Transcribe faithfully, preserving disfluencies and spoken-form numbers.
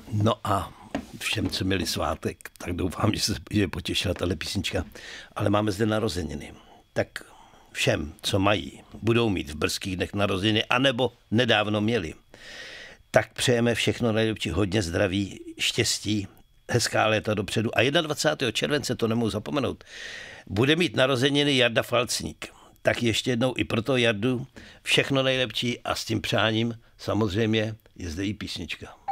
No a všem, co měli svátek, tak doufám, že se je potěšila tahle písnička. Ale máme zde narozeniny. Tak všem, co mají, budou mít v brzkých dnech narozeniny, anebo nedávno měli, tak přejeme všechno nejlepší, hodně zdraví, štěstí, hezká léta dopředu. A dvacátého prvního července, to nemohu zapomenout, bude mít narozeniny Jarda Falcník. Tak ještě jednou i pro to Jardu všechno nejlepší a s tím přáním samozřejmě je zde i písnička.